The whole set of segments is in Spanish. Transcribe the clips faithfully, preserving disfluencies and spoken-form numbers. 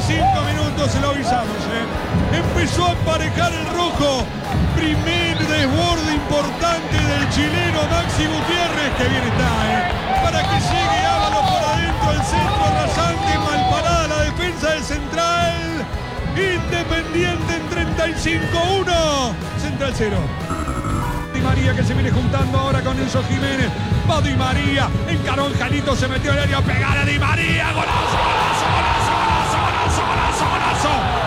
cinco minutos se lo avisamos, ¿eh? Empezó a emparejar el rojo. Primer desborde importante del chileno Maxi Gutiérrez, que bien está, ¿eh? Para que llegue Ábalos por adentro, el centro rasante, mal parada la defensa del Central. Independiente en treinta y cinco uno. Central cero. Di María que se viene juntando ahora con Enzo Jiménez. Va Di María, encaró Angelito, se metió al área, pegar a Di María. Golazo, golazo, golazo, golazo, golazo, golazo, golazo.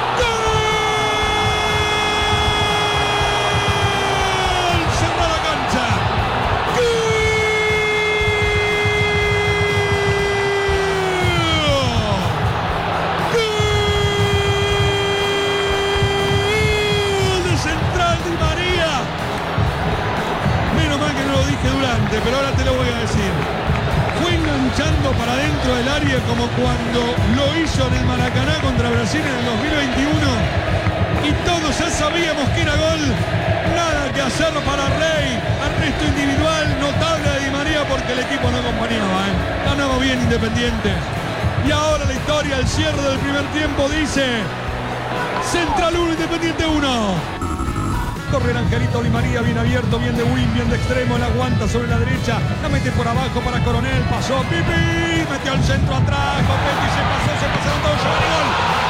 Pero ahora te lo voy a decir. Fue enganchando para dentro del área como cuando lo hizo en el Maracaná contra Brasil en el dos mil veintiuno. Y todos ya sabíamos que era gol. Nada que hacer para Rey. Arresto individual notable de Di María porque el equipo no acompañaba, ¿eh? Ganaba bien Independiente. Y ahora la historia, el cierre del primer tiempo dice: Central uno, Independiente uno. Corre el Angelito Di María, bien abierto, bien de win, bien de extremo, la aguanta sobre la derecha, la mete por abajo para Coronel, pasó, Pipi, metió al centro atrás, Copetti se pasó, se pasaron todos, llegó el gol.